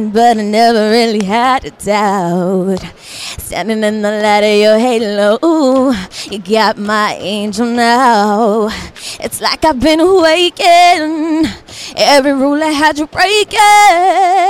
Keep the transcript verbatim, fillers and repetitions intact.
but I never really had a doubt. Standing in the light of your halo, you got my angel now. It's like I've been awakened. Every rule I had you breaking.